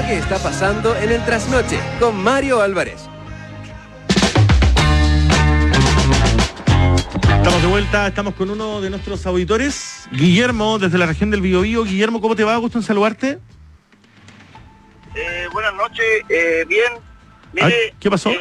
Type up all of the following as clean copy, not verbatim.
que está pasando en el Trasnoche con Mario Álvarez. Estamos de vuelta, estamos con uno de nuestros auditores, Guillermo, desde la región del Biobío. Guillermo, ¿cómo te va? Gusto en saludarte. Buenas noches, bien. Mire, ¿qué pasó?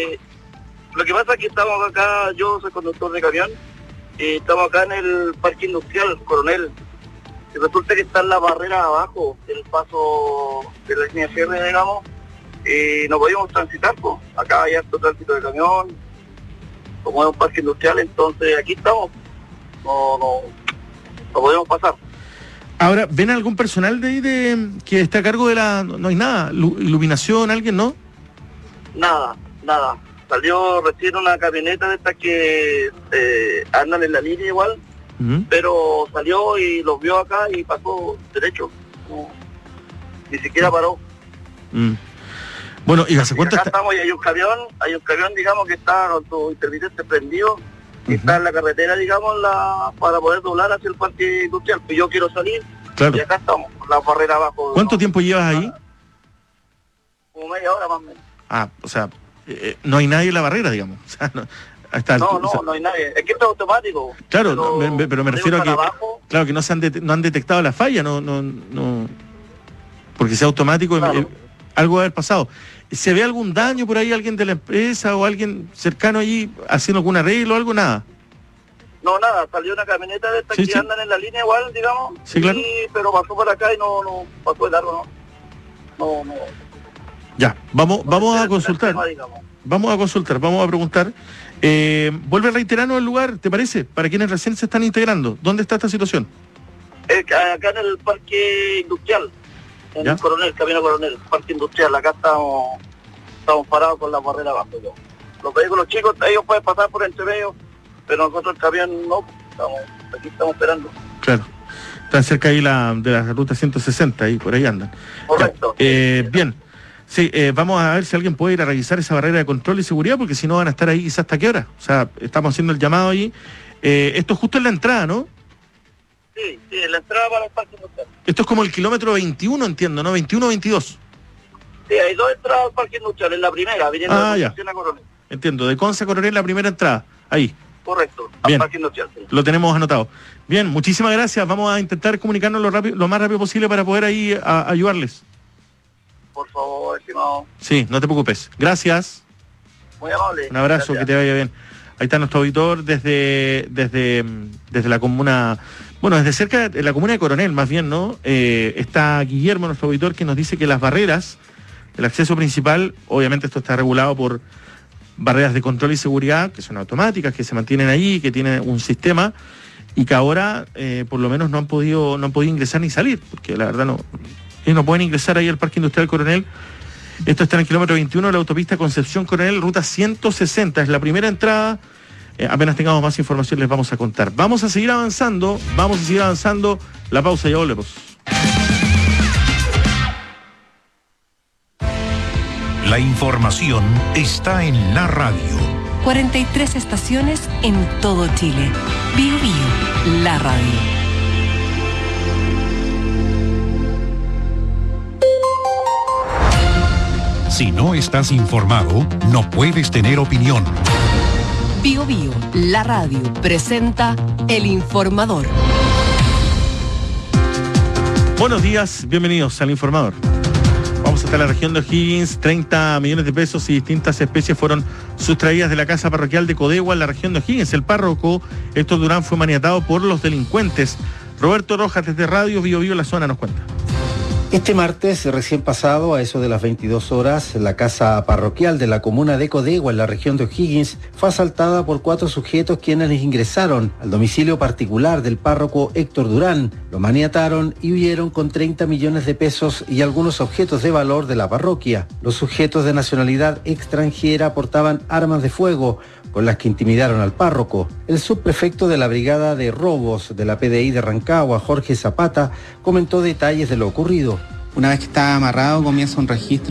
Lo que pasa es que estamos acá, yo soy conductor de camión, estamos acá en el Parque Industrial Coronel. Y resulta que está en la barrera abajo, el paso de la línea férrea, digamos, no podíamos transitar, pues. Acá hay harto tránsito de camión, como es un parque industrial, entonces aquí estamos, no podemos pasar. Ahora, ¿ven algún personal de ahí que está a cargo de la... No hay nada, iluminación, alguien, ¿no? Nada. Salió recién una camioneta de estas que andan en la línea igual, pero salió y los vio acá y pasó derecho. Ni siquiera paró. Bueno, ¿y hace cuánto acá estamos y hay un camión, digamos, que está con su intermitente prendido, que está en la carretera, digamos, para poder doblar hacia el parque industrial. Pues yo quiero salir, claro. Y acá estamos, la barrera abajo. ¿Cuánto tiempo llevas ahí? Como media hora más o menos. O sea, no hay nadie en la barrera, digamos. O sea, no hay nadie. Es que esto es automático. Claro, pero me refiero a que abajo, claro, que no han detectado la falla, no porque sea automático, claro. Algo debe haber pasado. ¿Se ve algún daño por ahí, alguien de la empresa o alguien cercano allí haciendo algún arreglo o algo? Nada. No, nada, salió una camioneta de estas que andan en la línea igual, digamos. Sí, claro. Pero pasó por acá y no pasó de largo, no. Ya, vamos a consultar. Vamos a preguntar. Vuelve a reiterarnos el lugar, ¿te parece? Para quienes recién se están integrando. ¿Dónde está esta situación? Acá en el Parque Industrial, en el Coronel, Camino Coronel, Parque Industrial. Acá estamos parados con la barrera abajo. Los vehículos chicos, ellos pueden pasar por entre medio, pero nosotros el camión no, aquí estamos esperando. Claro. Están cerca ahí de la ruta 160, ahí por ahí andan. Correcto. Bien. Sí, vamos a ver si alguien puede ir a revisar esa barrera de control y seguridad, porque si no van a estar ahí quizás hasta qué hora. O sea, estamos haciendo el llamado ahí. Esto es justo en la entrada, ¿no? Sí, en la entrada para el parque industrial. Esto es como el kilómetro 21, entiendo, ¿no? 21-22. Sí, hay dos entradas al parque industrial, en la primera, viniendo de Concepción a Coronel. Entiendo, de Conce a Coronel la primera entrada, ahí. Correcto, al Bien. Parque Industrial. Sí. Lo tenemos anotado. Bien, muchísimas gracias. Vamos a intentar comunicarnos lo más rápido posible para poder ahí ayudarles. Por favor, estimado. Sí, no te preocupes. Gracias. Muy amable. Un abrazo, gracias. Que te vaya bien. Ahí está nuestro auditor desde la comuna, bueno, desde cerca de la comuna de Coronel, más bien, ¿no? Está Guillermo, nuestro auditor, que nos dice que las barreras del acceso principal, obviamente esto está regulado por barreras de control y seguridad, que son automáticas, que se mantienen allí, que tienen un sistema, y que ahora, por lo menos, no han podido ingresar ni salir, porque la verdad ellos no pueden ingresar ahí al Parque Industrial Coronel. Esto está en el kilómetro 21 de la autopista Concepción Coronel, ruta 160. Es la primera entrada. Apenas tengamos más información les vamos a contar. Vamos a seguir avanzando. La pausa, ya volvemos. La información está en la radio. 43 estaciones en todo Chile. Biobío, la radio. Si no estás informado, no puedes tener opinión. Biobío, la radio, presenta El Informador. Buenos días, bienvenidos al Informador. Vamos hasta la región de O'Higgins. 30 millones de pesos y distintas especies fueron sustraídas de la casa parroquial de Codegua en la región de O'Higgins. El párroco Héctor Durán fue maniatado por los delincuentes. Roberto Rojas, desde Radio Biobío, la zona, nos cuenta. Este martes, recién pasado, a eso de las 22 horas, la casa parroquial de la comuna de Codegua, en la región de O'Higgins, fue asaltada por 4 sujetos quienes ingresaron al domicilio particular del párroco Héctor Durán, lo maniataron y huyeron con 30 millones de pesos y algunos objetos de valor de la parroquia. Los sujetos de nacionalidad extranjera portaban armas de fuego, con las que intimidaron al párroco. El subprefecto de la Brigada de Robos de la PDI de Rancagua, Jorge Zapata, comentó detalles de lo ocurrido. Una vez que está amarrado, comienza un registro